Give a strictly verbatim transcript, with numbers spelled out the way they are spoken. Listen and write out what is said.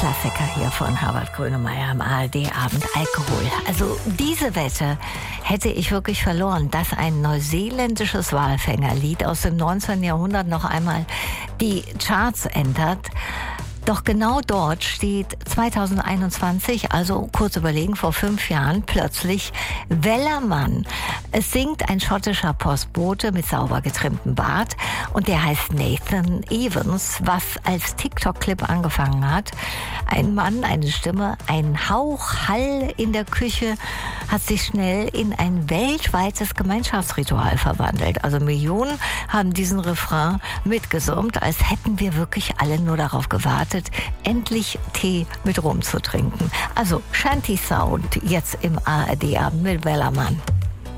Klassiker hier von Herbert Grönemeyer am A R D-Abend, Alkohol. Also diese Wette hätte ich wirklich verloren, dass ein neuseeländisches Walfängerlied aus dem neunzehnten Jahrhundert noch einmal die Charts entert. Doch genau dort steht zweitausendeinundzwanzig, also kurz überlegen, vor fünf Jahren, plötzlich Wellerman. Es singt ein schottischer Postbote mit sauber getrimmtem Bart und der heißt Nathan Evans, was als TikTok-Clip angefangen hat. Ein Mann, eine Stimme, ein Hauch Hall in der Küche hat sich schnell in ein weltweites Gemeinschaftsritual verwandelt. Also Millionen haben diesen Refrain mitgesummt, als hätten wir wirklich alle nur darauf gewartet, endlich Tee mit Rum zu trinken. Also Shanty Sound jetzt im A R D-Abend mit Wellerman.